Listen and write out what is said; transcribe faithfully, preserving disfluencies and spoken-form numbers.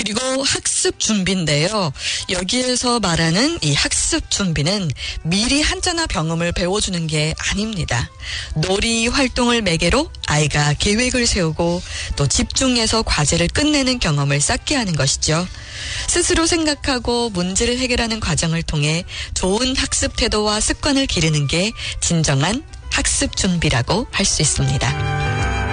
그리고 학습 준비인데요. 여기에서 말하는 이 학습 준비는 미리 한자나 병음을 배워주는 게 아닙니다. 놀이 활동을 매개로 아이가 계획을 세우고 또 집중해서 과제를 끝내는 경험을 쌓게 하는 것이죠. 스스로 생각하고 문제를 해결하는 과정을 통해 좋은 학습 태도와 습관을 기르는 게 진정한 학습 준비라고 할 수 있습니다.